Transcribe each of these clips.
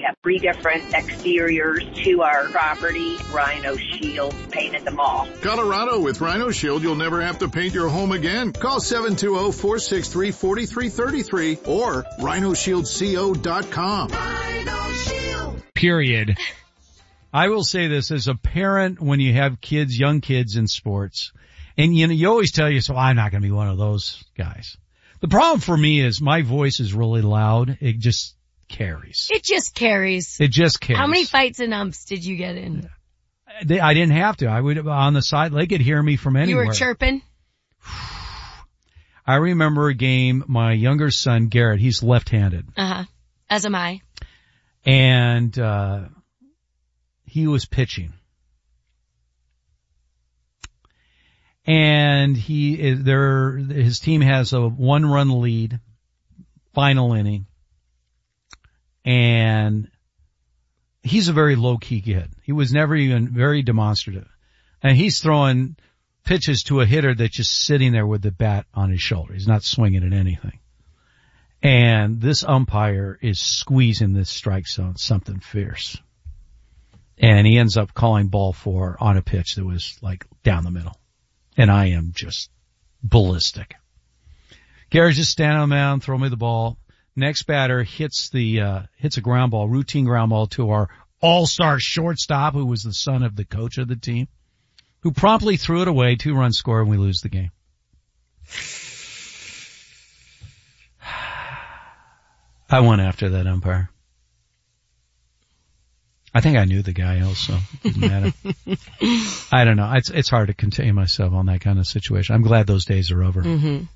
have 3 different exteriors to our property. Rhino Shield painted them all. Colorado, with Rhino Shield, you'll never have to paint your home again. Call 720-463-4333 or rhinoshieldco.com. Rhino Shield. Period. I will say this as a parent when you have kids, young kids in sports, and you always tell yourself, I'm not going to be one of those guys. The problem for me is my voice is really loud. It just carries. It just carries. It just carries. How many fights and umps did you get in? I didn't have to. I would, on the side, they could hear me from anywhere. You were chirping? I remember a game, my younger son, Garrett, he's left-handed. As am I. And, he was pitching. And his team has a 1-run lead, final inning. And he's a very low-key kid. He was never even very demonstrative. And he's throwing pitches to a hitter that's just sitting there with the bat on his shoulder. He's not swinging at anything. And this umpire is squeezing this strike zone, something fierce. And he ends up calling ball 4 on a pitch that was like down the middle. And I am just ballistic. Gary's just standing on the mound, throw me the ball. Next batter hits a ground ball, routine ground ball to our all-star shortstop, who was the son of the coach of the team, who promptly threw it away, 2-run score, and we lose the game. I went after that umpire. I think I knew the guy also. Didn't matter. I don't know. It's hard to contain myself on that kind of situation. I'm glad those days are over. Mm-hmm.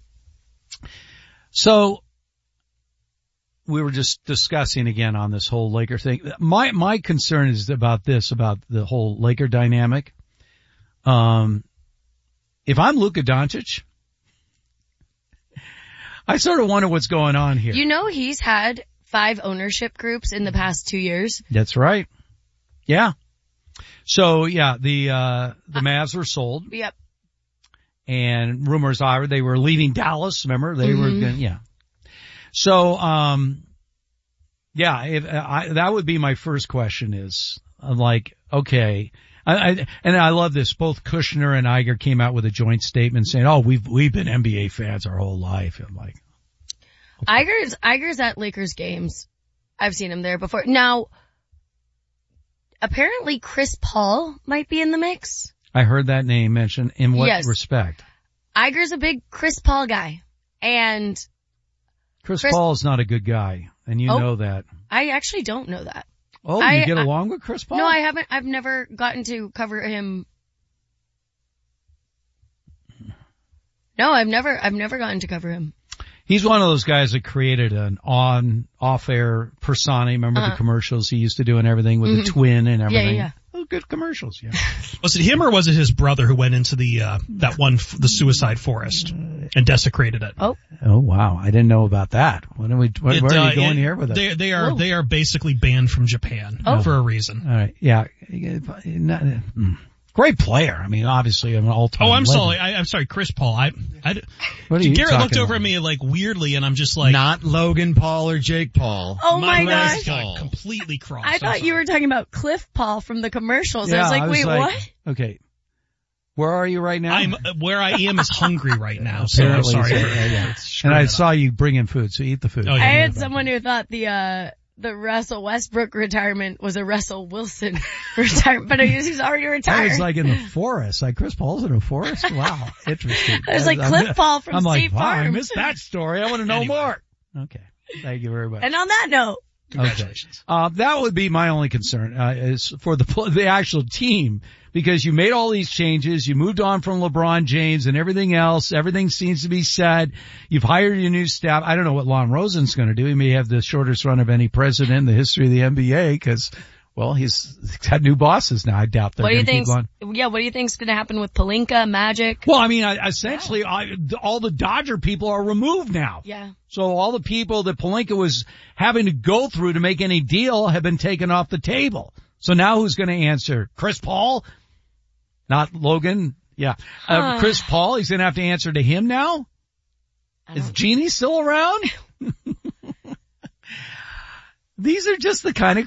So, we were just discussing again on this whole Laker thing. My concern is about the whole Laker dynamic. If I'm Luka Doncic, I sort of wonder what's going on here. You know, he's had 5 ownership groups in the past 2 years. That's right. Yeah. So yeah, the Mavs were sold. Yep. And rumors are they were leaving Dallas. Remember, they were yeah. So that would be my first question is like, okay. And I love this. Both Kushner and Iger came out with a joint statement saying, "Oh, we've been NBA fans our whole life." I'm like, okay. Iger's at Lakers games. I've seen him there before. Now, apparently Chris Paul might be in the mix. I heard that name mentioned. In what respect? Iger's a big Chris Paul guy, and Chris Paul is not a good guy, and you know that. I actually don't know that. Oh, you get along with Chris Paul? No, I haven't. I've never gotten to cover him. No, I've never gotten to cover him. He's one of those guys that created an off-air persona. Remember the commercials he used to do and everything with the twin and everything? Yeah. Oh, good commercials, yeah. Was it him or was it his brother who went into the suicide forest and desecrated it? Oh wow. I didn't know about that. Where are you going here with it? They are basically banned from Japan for a reason. All right. Yeah. Great player. I mean, obviously an all-time I'm legend. sorry, Chris Paul. What are you Garrett looked talking over about? at me like weirdly and I'm just like. Not Logan Paul or Jake Paul. Oh my gosh. Got completely crossed. I thought you were talking about Cliff Paul from the commercials. Yeah, I was like, wait, what? Okay. Where are you right now? Where I am is hungry right now, so I'm sorry. And I saw you bring in food, so eat the food. Oh, yeah, I had someone who thought the Russell Westbrook retirement was a Russell Wilson retirement, but he's already retired. I was like in the forest, like Chris Paul's in a forest? Wow, interesting. I was like Cliff Paul from State Farm. I missed that story. I want to know more. Okay, thank you very much. And on that note, congratulations. Okay. That would be my only concern, is for the actual team, because you made all these changes, you moved on from LeBron James and everything else, everything seems to be set, you've hired your new staff. I don't know what Lon Rosen's gonna do. He may have the shortest run of any president in the history of the NBA, because, well, he's got new bosses now. I doubt they're gonna keep going. What do you think's gonna happen with Pelinka, Magic? Well, I mean, essentially, all the Dodger people are removed now. Yeah. So all the people that Pelinka was having to go through to make any deal have been taken off the table. So now who's going to answer? Chris Paul? Not Logan? Yeah. Chris Paul, he's going to have to answer to him now? Is Jeannie still around? These are just the kind of